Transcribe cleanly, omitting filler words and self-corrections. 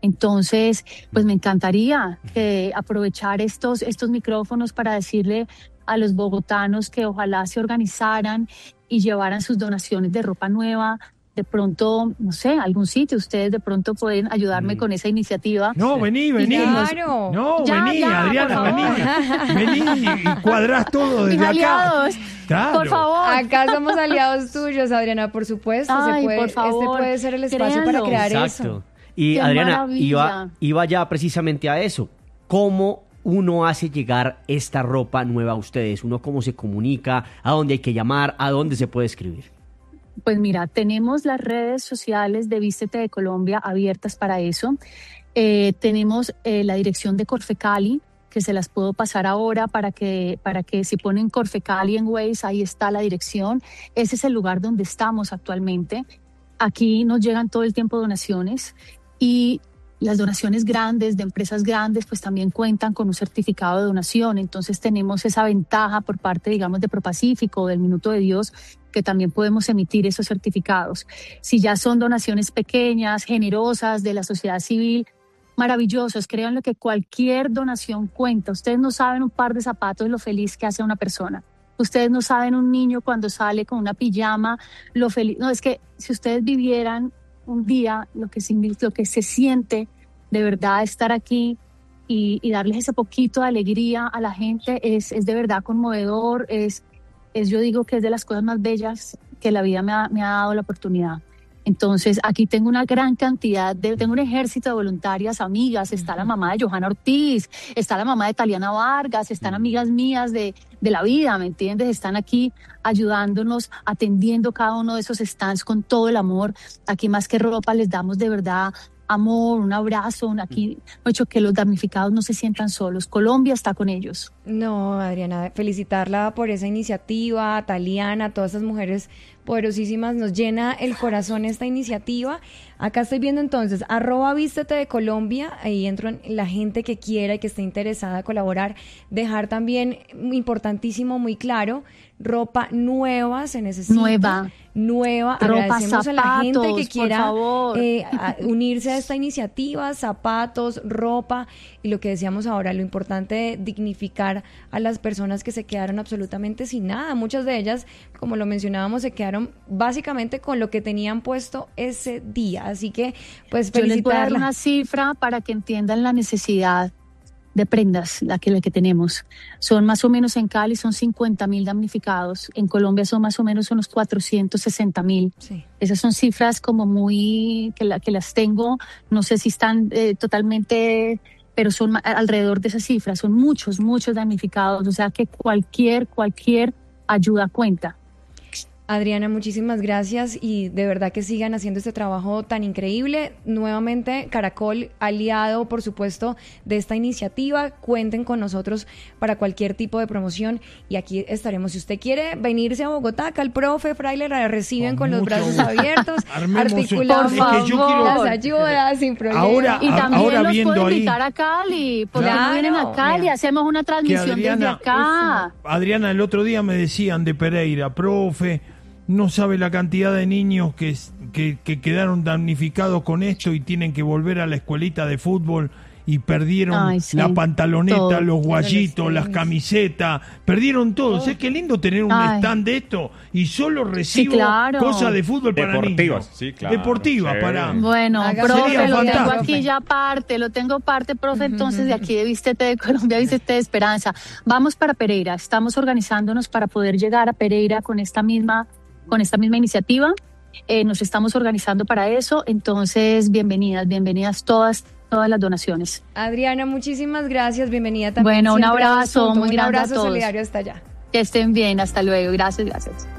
Entonces, pues me encantaría aprovechar estos micrófonos para decirle a los bogotanos que ojalá se organizaran y llevaran sus donaciones de ropa nueva. De pronto, no sé, algún sitio, ustedes de pronto pueden ayudarme con esa iniciativa. No, vení. Claro. No, vení, Adriana, vení y cuadrás todo desde Mis acá. aliados, Claro. por favor. Acá somos aliados tuyos, Adriana, por supuesto. Ay, por favor, este puede ser el espacio para crear eso. Y Qué Adriana, maravilla. iba ya precisamente a eso. ¿Cómo uno hace llegar esta ropa nueva a ustedes? ¿Uno cómo se comunica? ¿A dónde hay que llamar? ¿A dónde se puede escribir? Pues mira, tenemos las redes sociales de Vístete de Colombia abiertas para eso. Tenemos la dirección de Corfecali, que se las puedo pasar ahora para que si ponen Corfecali en Waze, ahí está la dirección. Ese es el lugar donde estamos actualmente. Aquí nos llegan todo el tiempo donaciones y las donaciones grandes de empresas grandes pues también cuentan con un certificado de donación. Entonces tenemos esa ventaja por parte, digamos, de ProPacífico o del Minuto de Dios, que también podemos emitir esos certificados. Si ya son donaciones pequeñas, generosas de la sociedad civil, maravillosos, créanlo que cualquier donación cuenta. Ustedes no saben un par de zapatos lo feliz que hace una persona. Ustedes no saben un niño cuando sale con una pijama, lo feliz. No, es que si ustedes vivieran un día lo que se siente de verdad estar aquí y darles ese poquito de alegría a la gente es de verdad conmovedor, yo digo que es de las cosas más bellas que la vida me ha dado la oportunidad. Entonces aquí tengo una gran cantidad, tengo un ejército de voluntarias amigas, está la mamá de Johanna Ortiz, está la mamá de Taliana Vargas, están amigas mías de la vida, ¿me entiendes? Están aquí ayudándonos, atendiendo cada uno de esos stands con todo el amor. Aquí más que ropa les damos de verdad amor, un abrazo, aquí hecho que los damnificados no se sientan solos. Colombia está con ellos. No, Adriana, felicitarla por esa iniciativa, a Taliana, a todas esas mujeres poderosísimas, nos llena el corazón esta iniciativa. Acá estoy viendo entonces, @Vístete de Colombia, ahí entro en la gente que quiera y que esté interesada a colaborar, dejar también, importantísimo, muy claro, ropa nueva se necesita. Nueva, agradecemos zapatos, a la gente que quiera unirse a esta iniciativa, zapatos, ropa, y lo que decíamos ahora, lo importante de dignificar a las personas que se quedaron absolutamente sin nada. Muchas de ellas, como lo mencionábamos, se quedaron básicamente con lo que tenían puesto ese día, así que pues felicitarla. Yo les voy a dar una cifra para que entiendan la necesidad de prendas, la que tenemos. Son más o menos en Cali, son 50,000 damnificados. En Colombia son más o menos unos 460,000. Sí. Esas son cifras como muy, que las tengo, no sé si están totalmente, pero son alrededor de esas cifras. Son muchos damnificados. O sea que cualquier ayuda cuenta. Adriana, muchísimas gracias y de verdad que sigan haciendo este trabajo tan increíble. Nuevamente, Caracol, aliado, por supuesto, de esta iniciativa. Cuenten con nosotros para cualquier tipo de promoción y aquí estaremos. Si usted quiere venirse a Bogotá, acá el profe Fraile la reciben con los brazos abiertos, articulamos las ayudas sin problema. Y también ahora los puedo ahí, invitar a Cali, porque no vienen a Cali, mira, hacemos una transmisión Adriana, desde acá. Adriana, el otro día me decían de Pereira, profe, no sabe la cantidad de niños que quedaron damnificados con esto y tienen que volver a la escuelita de fútbol y perdieron la pantaloneta, todo, los guayitos, las camisetas, perdieron todo. ¿Sabes qué lindo tener un stand de esto? Y solo recibo cosas de fútbol para deportivas, niños. sí, claro. Deportivas, para... Bueno, profe, sería lo fantástico. tengo aquí ya parte, profe, entonces de aquí de Vístete de Colombia, Vístete de Esperanza. Vamos para Pereira, estamos organizándonos para poder llegar a Pereira con esta misma iniciativa. Nos estamos organizando para eso, entonces bienvenidas todas las donaciones. Adriana, muchísimas gracias, bienvenida también. Bueno, un abrazo muy grande a todos. Un abrazo solidario hasta allá. Que estén bien, hasta luego, gracias.